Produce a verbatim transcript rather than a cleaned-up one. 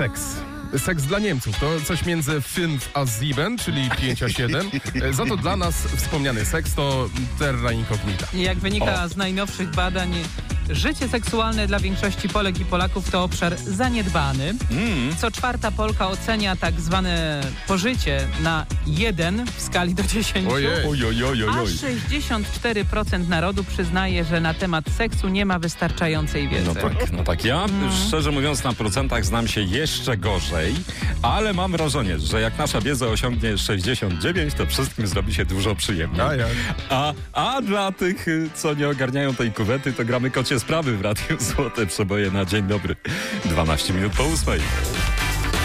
Seks. Seks dla Niemców to coś między fünf a sieben, czyli pięć a siedem. Za to dla nas wspomniany seks to terra incognita. Jak wynika O. z najnowszych badań, życie seksualne dla większości Polek i Polaków to obszar zaniedbany. Mm. Co czwarta Polka ocenia tak zwane pożycie na jeden w skali do dziesięciu. Ojej. Oj, oj, oj, oj, A oj. sześćdziesiąt cztery procent narodu przyznaje, że na temat seksu nie ma wystarczającej wiedzy. No tak, no tak. Ja szczerze mówiąc na procentach znam się jeszcze gorzej, ale mam wrażenie, że jak nasza wiedza osiągnie sześćdziesiąt dziewięć, to wszystkim zrobi się dużo przyjemniej. A jak? A, a dla tych, y, co nie ogarniają tej kuwety, to gramy kocie sprawy w Radiu Złote Przeboje na dzień dobry. dwanaście minut po ósmej.